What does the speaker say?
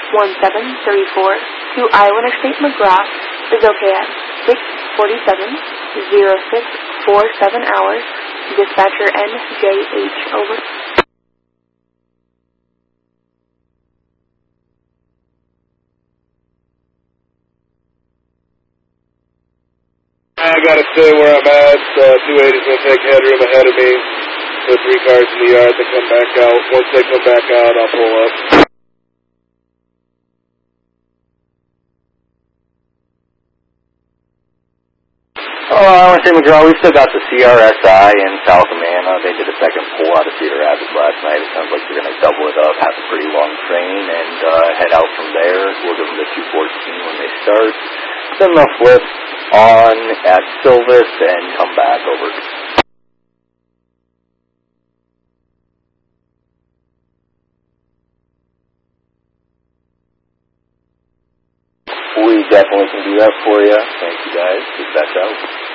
1734 to Iowa Interstate McGrath is okay at 6:47:06:47 hours. Dispatcher NJH, over. I gotta stay where I'm at. 280's gonna take headroom ahead of me. Put 3 cars in the yard, they come back out. Once they come back out, I'll pull up. I want to say, McGraw, we've still got the CRSI in South Amana. They did a second pull out of Cedar Rapids last night. It sounds like they're going to double it up, have a pretty long train, and head out from there. We'll give them the 214 when they start. Then they'll flip on at Silvis and come back over. We definitely can do that for you. Thank you, guys. Dispatch out.